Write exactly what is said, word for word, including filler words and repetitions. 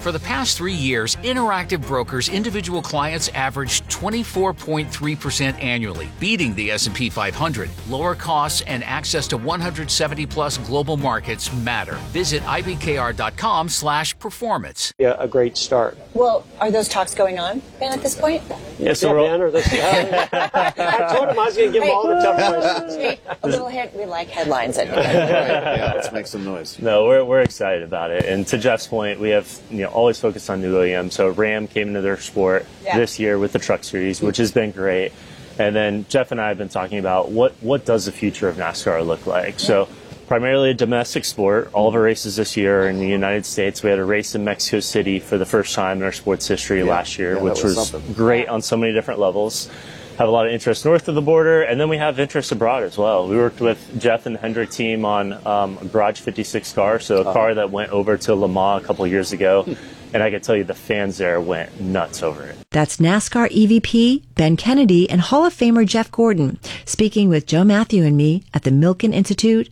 For the past three years, Interactive Brokers individual clients averaged twenty-four point three percent annually, beating the S and P five hundred. Lower costs and access to one hundred seventy plus global markets matter. Visit I B K R dot com slash performance. Yeah, a great start. Well, are those talks going on, Ben, at this point? Yes, yeah, Ben, or this, I told him I was going to give him all the tough questions. Hey, a little head, we like headlines at here. Yeah, let's make some noise. No, we're we're excited about it. And to Jeff's point, we have you know always focused on new O E M. So Ram came into their sport yeah. this year with the Truck Series, which has been great. And then Jeff and I have been talking about what what does the future of NASCAR look like. Yeah. So primarily a domestic sport. All of our races this year are in the United States. We had a race in Mexico City for the first time in our sports history yeah. last year, yeah, which was, was great on so many different levels. Have a lot of interest north of the border, and then we have interest abroad as well. We worked with Jeff and the Hendrick team on um, a Garage fifty-six car, so a uh-huh. car that went over to Le Mans a couple years ago. And I can tell you the fans there went nuts over it. That's NASCAR E V P, Ben Kennedy, and Hall of Famer Jeff Gordon speaking with Joe Matthew and me at the Milken Institute